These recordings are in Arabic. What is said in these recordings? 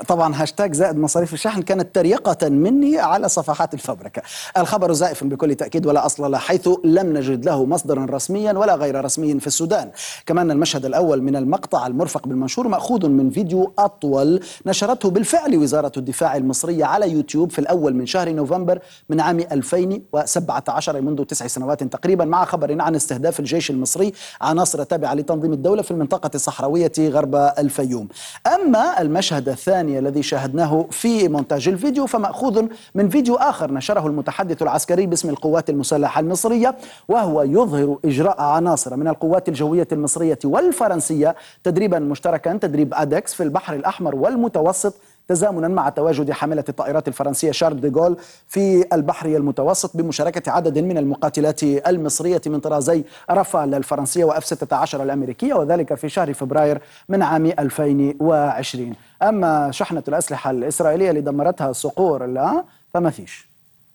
طبعا هاشتاج زائد مصاريف الشحن كانت تريقة مني على صفحات الفبركة. الخبر زائف بكل تأكيد ولا أصل له، حيث لم نجد له مصدرا رسميا ولا غير رسمي في السودان. كمان المشهد الأول من المقطع المرفق بالمنشور مأخوذ من فيديو أطول نشرته بالفعل وزارة الدفاع المصرية على يوتيوب في الأول من شهر نوفمبر من عام 2017، منذ 9 سنوات تقريبا، مع خبر عن استهداف الجيش المصري عناصر تابعة لتنظيم الدولة في المنطقة الصحراوية غرب الفيوم. أما المشهد الثاني الذي شاهدناه في مونتاج الفيديو فمأخوذ من فيديو آخر نشره المتحدث العسكري باسم القوات المسلحة المصرية، وهو يظهر إجراء عناصر من القوات الجوية المصرية والفرنسية تدريبا مشتركا، تدريب أدكس، في البحر الأحمر والمتوسط، تزامنا مع تواجد حاملة الطائرات الفرنسية شارل دي غول في البحر المتوسط، بمشاركة عدد من المقاتلات المصرية من طرازي رافال الفرنسية وإف 16 الأمريكية، وذلك في شهر فبراير من عام 2020. أما شحنة الأسلحة الإسرائيلية اللي دمرتها صقور لا فما فيش.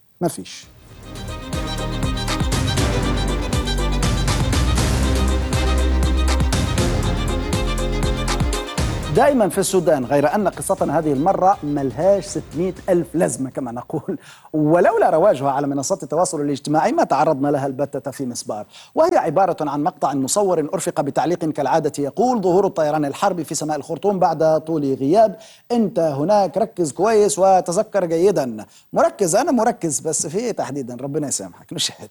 دائما في السودان، غير أن قصتنا هذه المرة ملهاش 600 ألف لازمة كما نقول، ولولا رواجها على منصات التواصل الاجتماعي ما تعرضنا لها البتة في مسبار. وهي عبارة عن مقطع مصور أرفق بتعليق كالعادة يقول: ظهور الطيران الحربي في سماء الخرطوم بعد طول غياب، أنت هناك ركز كويس وتذكر جيدا. مركز، أنا مركز، بس في تحديدا ربنا يسامحك. نشاهد.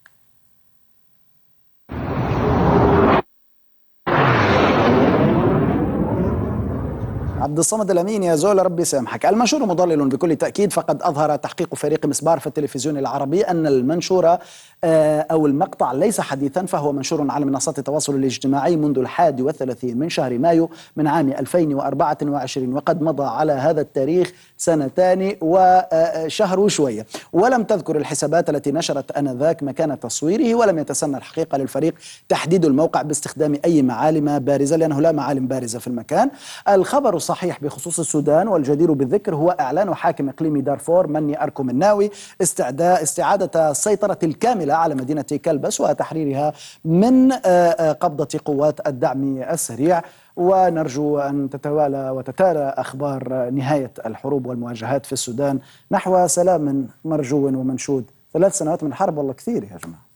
عبد الصمد الأمين يا زول ربي يسامحك. المنشور مضلل بكل تأكيد، فقد أظهر تحقيق فريق مسبار في التلفزيون العربي أن المنشور أو المقطع ليس حديثا، فهو منشور على منصات التواصل الاجتماعي منذ 31 من شهر مايو من عام 2024، وقد مضى على هذا التاريخ 2 سنين وشهر وشوية، ولم تذكر الحسابات التي نشرت آنذاك مكان تصويره، ولم يتسنى الحقيقة للفريق تحديد الموقع باستخدام أي معالم بارزة، لأنه لا معالم بارزة في المكان. الخبر صحيح بخصوص السودان، والجدير بالذكر هو إعلان حاكم إقليم دارفور مني أركو مناوي استعادة السيطرة الكاملة على مدينة كلبس وتحريرها من قبضة قوات الدعم السريع. ونرجو أن تتوالى وتتالى أخبار نهاية الحروب والمواجهات في السودان نحو سلام مرجو ومنشود. 3 سنوات من حرب والله كثير يا جماعة.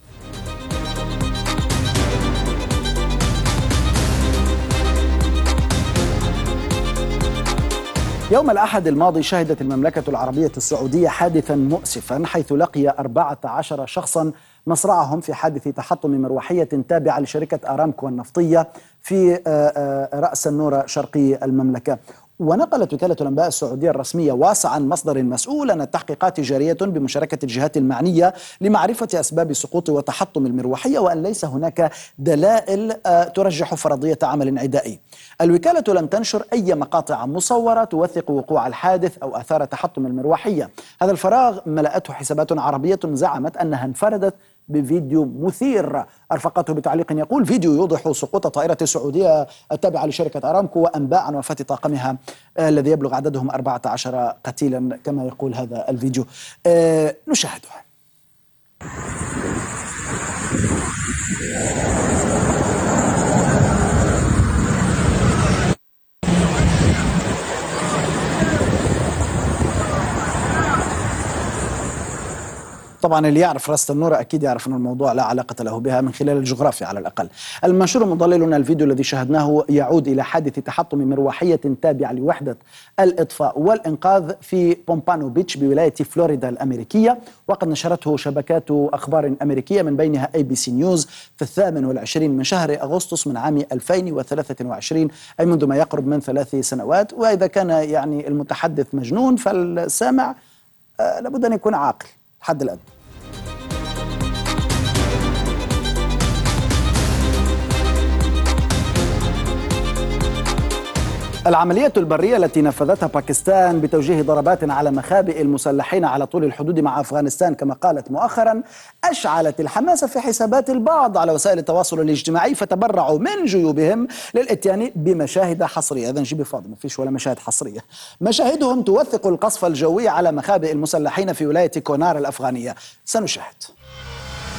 يوم الأحد الماضي شهدت المملكة العربية السعودية حادثا مؤسفا، حيث لقي 14 شخصا مصرعهم في حادث تحطم مروحية تابعة لشركة أرامكو النفطية في رأس النور شرقي المملكة. ونقلت وكالة الأنباء السعودية الرسمية واسع عن مصدر مسؤول أن التحقيقات جارية بمشاركة الجهات المعنية لمعرفة أسباب سقوط وتحطم المروحية، وأن ليس هناك دلائل ترجح فرضية عمل عدائي. الوكالة لم تنشر أي مقاطع مصورة توثق وقوع الحادث أو آثار تحطم المروحية. هذا الفراغ ملأته حسابات عربية زعمت أنها انفردت بفيديو مثير أرفقته بتعليق يقول: فيديو يوضح سقوط طائرة سعودية التابعة لشركة أرامكو وأنباء عن وفاة طاقمها الذي يبلغ عددهم 14 قتيلا كما يقول هذا الفيديو. نشاهده. طبعا اللي يعرف رأس النور أكيد يعرف أن الموضوع لا علاقة له بها من خلال الجغرافيا على الأقل. المنشور مضلل أن الفيديو الذي شاهدناه يعود إلى حادث تحطم مروحية تابعة لوحدة الإطفاء والإنقاذ في بومبانو بيتش بولاية فلوريدا الأمريكية، وقد نشرته شبكات أخبار أمريكية من بينها ABC نيوز في 28 من شهر أغسطس من عام 2023، أي منذ ما يقرب من 3 سنوات. وإذا كان يعني المتحدث مجنون فالسامع لابد أن يكون عاقل حد الأدنى. العملية البرية التي نفذتها باكستان بتوجيه ضربات على مخابئ المسلحين على طول الحدود مع أفغانستان كما قالت مؤخرا أشعلت الحماس في حسابات البعض على وسائل التواصل الاجتماعي، فتبرعوا من جيوبهم للإتيان بمشاهد حصرية. إذن جيبي فاضي، ما فيش ولا مشاهد حصرية. مشاهدهم توثق القصف الجوي على مخابئ المسلحين في ولاية كونار الأفغانية. سنشاهد.